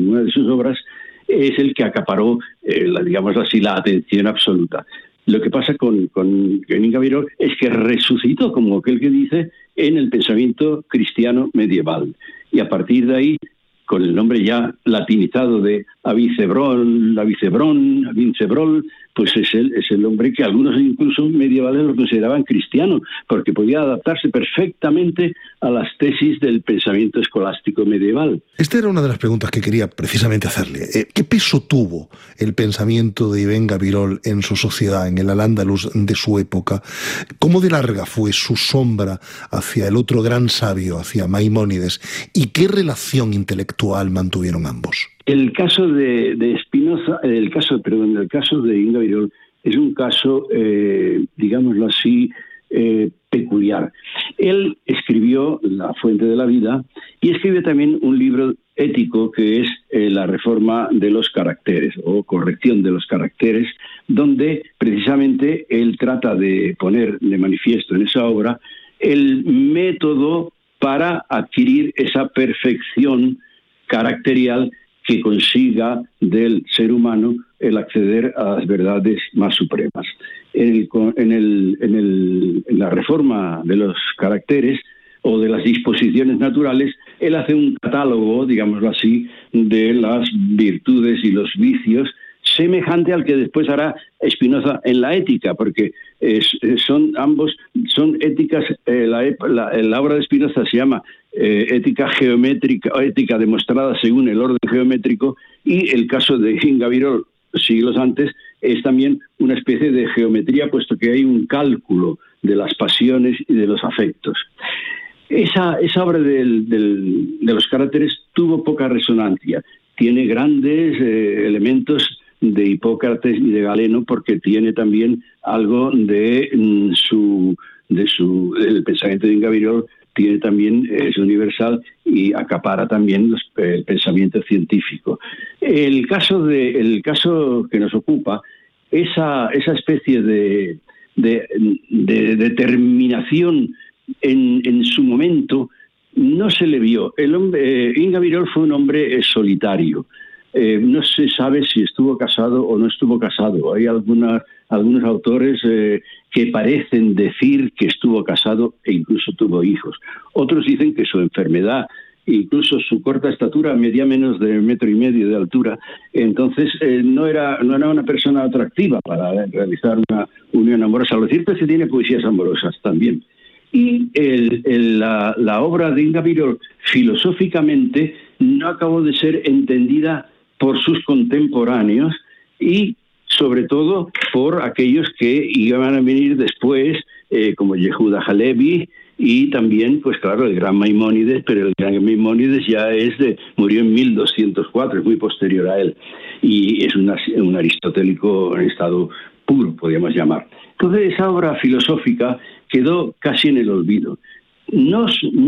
alguna de sus obras, es el que acaparó, digamos así, la atención absoluta. Lo que pasa con Ingabirol es que resucitó, como aquel que dice, en el pensamiento cristiano medieval. Y a partir de ahí, con el nombre ya latinizado de Avicebrol, pues es el hombre que algunos incluso medievales lo consideraban cristiano, porque podía adaptarse perfectamente a las tesis del pensamiento escolástico medieval. Esta era una de las preguntas que quería precisamente hacerle. ¿Qué peso tuvo el pensamiento de Ibn Gabirol en su sociedad, en el Al-Ándalus de su época? ¿Cómo de larga fue su sombra hacia el otro gran sabio, hacia Maimónides? ¿Y qué relación intelectual mantuvieron ambos? El caso de Spinoza, el caso de Ibn Gabirol es un caso, digámoslo así, peculiar. Él escribió La Fuente de la Vida y escribió también un libro ético que es La Reforma de los Caracteres o Corrección de los Caracteres, donde precisamente él trata de poner de manifiesto en esa obra el método para adquirir esa perfección caracterial que consiga del ser humano el acceder a las verdades más supremas. En la reforma de los caracteres o de las disposiciones naturales, él hace un catálogo, digámoslo así, de las virtudes y los vicios, semejante al que después hará Spinoza en la ética, porque son éticas. La obra de Spinoza se llama ética geométrica, o ética demostrada según el orden geométrico, y el caso de Ibn Gabirol, siglos antes, es también una especie de geometría, puesto que hay un cálculo de las pasiones y de los afectos. Esa obra de los caracteres tuvo poca resonancia. Tiene grandes elementos de Hipócrates y de Galeno, porque tiene también algo el pensamiento de Ibn Gabirol tiene también, es universal y acapara también el pensamiento científico. El caso que nos ocupa, esa especie de determinación en su momento no se le vio. Ibn Gabirol fue un hombre solitario. No se sabe si estuvo casado o no estuvo casado. Hay algunos autores que parecen decir que estuvo casado e incluso tuvo hijos. Otros dicen que su enfermedad, incluso su corta estatura, medía menos de 1,5 metros de altura. Entonces no era una persona atractiva para realizar una unión amorosa. Lo cierto es que tiene poesías amorosas también. Y la obra de Ibn Gabirol, filosóficamente, no acabó de ser entendida por sus contemporáneos y sobre todo por aquellos que iban a venir después, como Yehuda Halevi y también, pues claro, el gran Maimónides, pero el gran Maimónides ya murió en 1204, es muy posterior a él, y es un aristotélico en estado puro, podríamos llamar. Entonces esa obra filosófica quedó casi en el olvido. No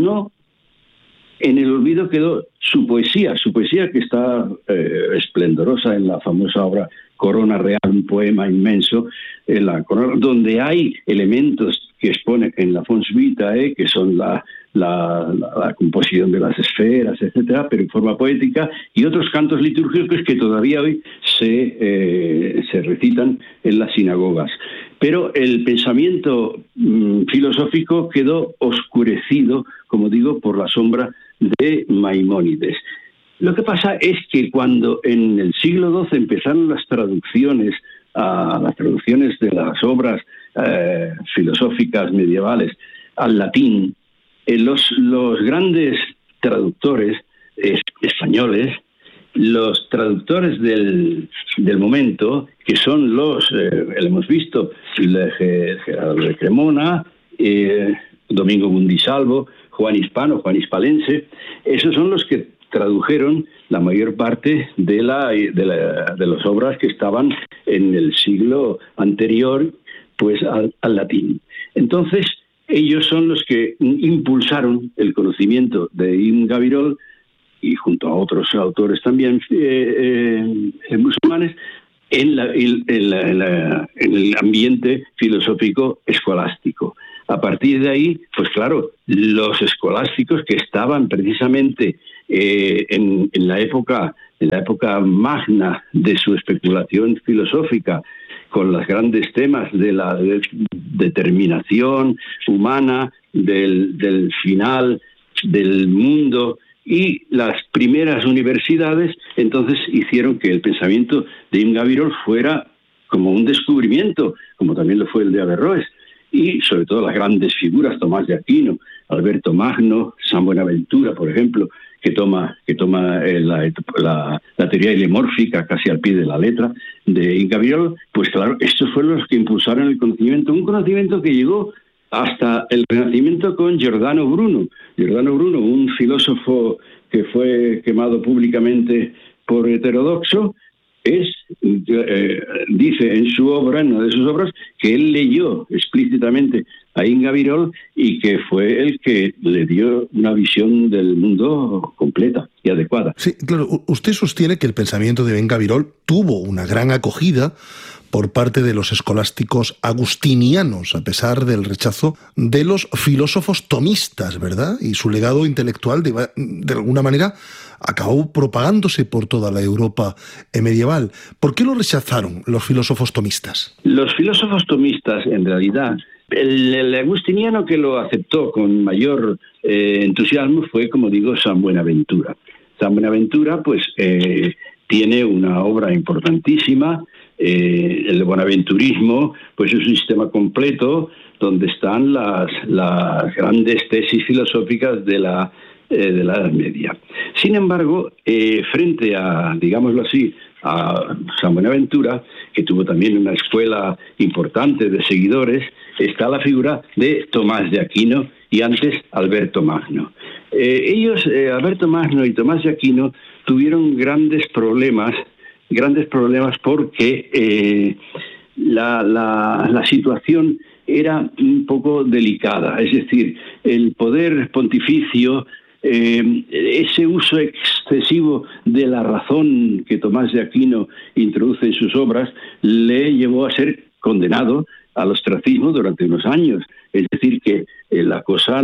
en el olvido quedó su poesía que está esplendorosa en la famosa obra Corona Real, un poema inmenso, donde hay elementos que expone en la Fons Vitae, que son la composición de las esferas, etcétera, pero en forma poética, y otros cantos litúrgicos que todavía hoy se recitan en las sinagogas. Pero el pensamiento filosófico quedó oscurecido, como digo, por la sombra de Maimónides. Lo que pasa es que cuando en el siglo XII empezaron las traducciones de las obras filosóficas medievales al latín, los grandes traductores españoles, los traductores del momento, que son hemos visto, Gerardo de Cremona, Domingo Gundisalvo, Juan Hispano, Juan Hispalense, esos son los que tradujeron la mayor parte de las obras que estaban en el siglo anterior, pues al latín. Entonces, ellos son los que impulsaron el conocimiento de Ibn Gabirol, y junto a otros autores también musulmanes, en el ambiente filosófico escolástico. A partir de ahí, pues claro, los escolásticos que estaban precisamente en la época en la época magna de su especulación filosófica, con los grandes temas de la determinación humana, del final del mundo, y las primeras universidades, entonces hicieron que el pensamiento de Ibn Gabirol fuera como un descubrimiento, como también lo fue el de Averroes, y sobre todo las grandes figuras, Tomás de Aquino, Alberto Magno, San Buenaventura, por ejemplo, que toma la teoría heliomórfica casi al pie de la letra de Ibn Gabirol. Pues claro, estos fueron los que impulsaron el conocimiento, un conocimiento que llegó hasta el Renacimiento con Giordano Bruno. Giordano Bruno, un filósofo que fue quemado públicamente por heterodoxo, dice en su obra, en una de sus obras, que él leyó explícitamente a Ibn Gabirol y que fue el que le dio una visión del mundo completa y adecuada. Sí, claro. Usted sostiene que el pensamiento de Ibn Gabirol tuvo una gran acogida por parte de los escolásticos agustinianos, a pesar del rechazo de los filósofos tomistas, ¿verdad? Y su legado intelectual, de alguna manera, acabó propagándose por toda la Europa medieval. ¿Por qué lo rechazaron los filósofos tomistas? Los filósofos tomistas, en realidad, el agustiniano que lo aceptó con mayor entusiasmo fue, como digo, San Buenaventura. San Buenaventura, pues, tiene una obra importantísima. El buenaventurismo, pues, es un sistema completo donde están las grandes tesis filosóficas de la Edad Media. Sin embargo, frente a, digámoslo así, a San Buenaventura, que tuvo también una escuela importante de seguidores, está la figura de Tomás de Aquino y antes Alberto Magno. Alberto Magno y Tomás de Aquino, tuvieron grandes problemas porque la situación era un poco delicada. Es decir, el poder pontificio, ese uso excesivo de la razón que Tomás de Aquino introduce en sus obras, le llevó a ser condenado al ostracismo durante unos años. Es decir, que la cosa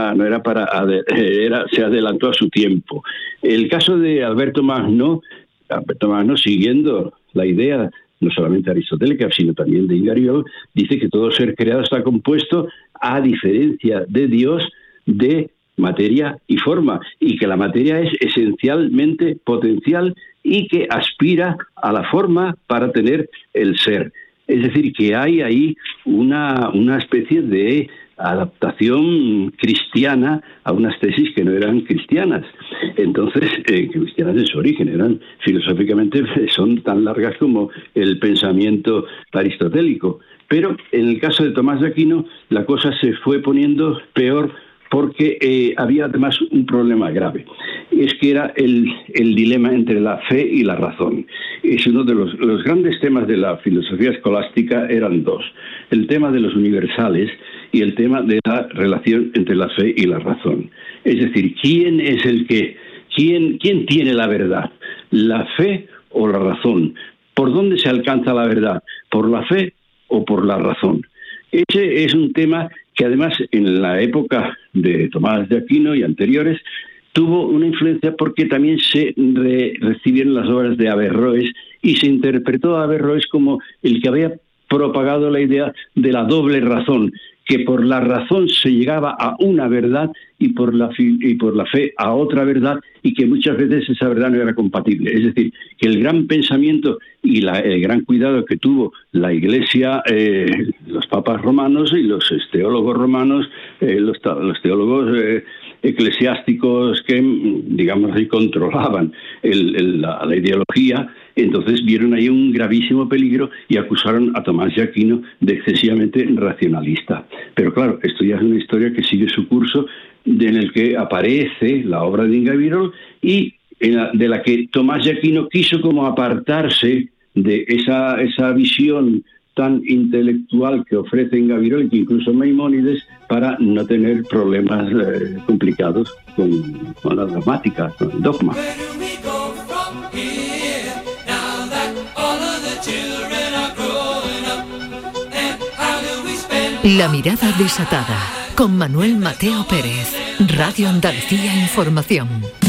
se adelantó a su tiempo. El caso de Alberto Magno, siguiendo la idea no solamente aristotélica, sino también de Ibn Gabirol, dice que todo ser creado está compuesto, a diferencia de Dios, de materia y forma, y que la materia es esencialmente potencial y que aspira a la forma para tener el ser. Es decir, que hay ahí una especie de adaptación cristiana a unas tesis que no eran cristianas. Entonces, cristianas en su origen, filosóficamente son tan largas como el pensamiento aristotélico. Pero en el caso de Tomás de Aquino, la cosa se fue poniendo peor porque había además un problema grave. Es que era el dilema entre la fe y la razón. Es uno de los grandes temas de la filosofía escolástica, eran dos: el tema de los universales y el tema de la relación entre la fe y la razón. Es decir, ¿quién tiene la verdad? ¿La fe o la razón? ¿Por dónde se alcanza la verdad? ¿Por la fe o por la razón? Ese es un tema que además en la época de Tomás de Aquino y anteriores tuvo una influencia porque también se recibieron las obras de Averroes y se interpretó a Averroes como el que había propagado la idea de la doble razón, que por la razón se llegaba a una verdad y por la fe a otra verdad, y que muchas veces esa verdad no era compatible. Es decir, que el gran pensamiento y el gran cuidado que tuvo la Iglesia, los papas romanos y los teólogos romanos, los teólogos eclesiásticos que, digamos así, controlaban la ideología, entonces vieron ahí un gravísimo peligro y acusaron a Tomás de Aquino de excesivamente racionalista. Pero claro, esto ya es una historia que sigue su curso, en el que aparece la obra de Ibn Gabirol y de la que Tomás de Aquino quiso como apartarse de esa visión tan intelectual que ofrece Ibn Gabirol, y que incluso Maimónides, para no tener problemas complicados con la gramática, con el dogma. La mirada desatada, con Manuel Mateo Pérez, Radio Andalucía Información.